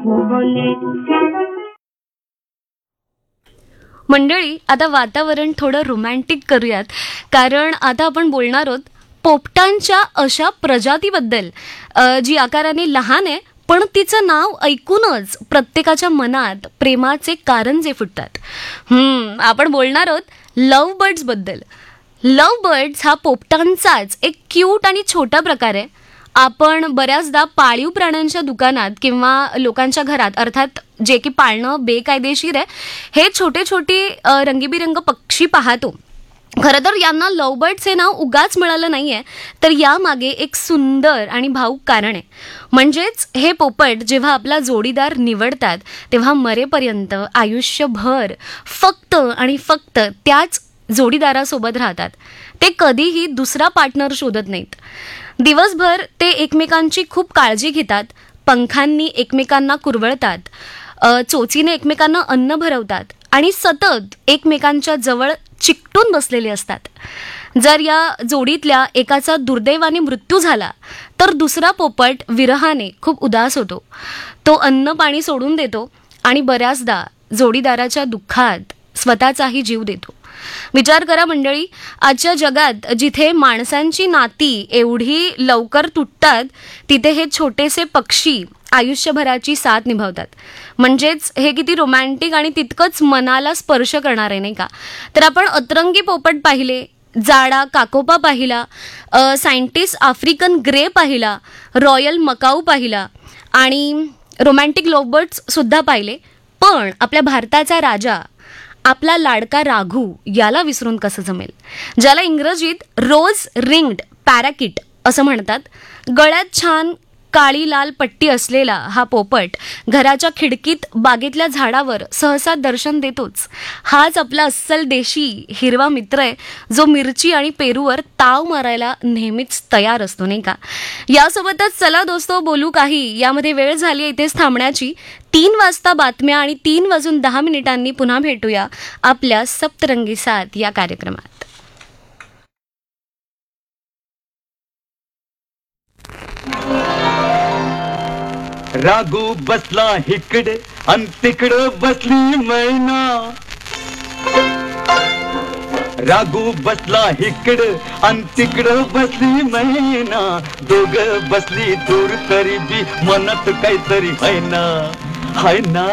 मंडळी, आता वातावरण थोडं रोमॅन्टिक करूयात, कारण आता आपण बोलणार आहोत पोपटांच्या अशा प्रजातीबद्दल जी आकाराने लहान आहे, पण तिचं नाव ऐकूनच प्रत्येकाच्या मनात प्रेमाचे कारंजे फुटतात. आपण बोलणार आहोत लव्ह बर्ड्स बद्दल. लव्ह बर्ड्स हा पोपटांचाच एक क्यूट आणि छोटा प्रकार आहे. आपण बऱ्याचदा पाळीव प्राण्यांच्या दुकानात किंवा लोकांच्या घरात, अर्थात जे की पाळणं बेकायदेशीर आहे, हे छोटे छोटे रंगीबिरंग पक्षी पाहतो. खरं तर यांना लव्ह बर्ड्स हे नाव उगाच मिळालं नाहीये, तर यामागे एक सुंदर आणि भावूक कारण आहे. म्हणजेच हे पोपट जेव्हा आपला जोडीदार निवडतात तेव्हा मरेपर्यंत आयुष्यभर फक्त आणि फक्त त्याच जोडीदारासोबत राहतात. ते कधीही दुसरा पार्टनर शोधत नाहीत. दिवसभर ते एकमेकांची खूप काळजी घेतात, पंखांनी एकमेकांना कुरवळतात, चोचीने एकमेकांना अन्न भरवतात आणि सतत एकमेकांच्या जवळ चिकटून बसलेले असतात. जर या जोडीतल्या एकाचा दुर्दैवाने मृत्यू झाला तर दुसरा पोपट विरहाने खूप उदास होतो. तो अन्न पाणी सोडून देतो आणि बऱ्याचदा जोडीदाराच्या दुःखात स्वतःचाही जीव देतो. विचार करा मंडळी, आजच्या जगात जिथे माणसांची नाती एवढी लवकर तुटतात, तिथे हे छोटेसे पक्षी आयुष्यभराची साथ निभावतात. म्हणजेच हे किती रोमॅन्टिक आणि तितकंच मनाला स्पर्श करणार आहे, नाही का? तर आपण अतरंगी पोपट पाहिले, जाडा काकोपा पाहिला, सायंटिस्ट आफ्रिकन ग्रे पाहिला, रॉयल मकाऊ पाहिला आणि रोमॅन्टिक लव्हबर्ड्स सुद्धा पाहिले. पण आपल्या भारताचा राजा, आपला लाडका राघू, याला विसरून कसं जमेल, ज्याला इंग्रजीत रोज रिंग्ड पॅराकिट असं म्हणतात. गळ्यात छान काळी लाल पट्टी असलेला हा पोपट घराच्या खिडकीत बागेतल्या झाडावर सहसा दर्शन देतोच. हाच आपला अस्सल देशी हिरवा मित्र आहे, जो मिरची आणि पेरूवर ताव मारायला नेहमीच तयार असतो, नाही का? यासोबतच चला दोस्तो बोलू काही, यामध्ये वेळ झाली इथेच थांबण्याची. 3 वाजता बातम्या आणि 3:10 पुन्हा भेटूया आपल्या सप्तरंगी साथ या कार्यक्रमात. राघू बसला इकडे अन तिकडं बसली मैना. राघू बसला इकडे अन तिकडं बसली मैना. दोघं बसली दूर तरी बी मनात काहीतरी है ना.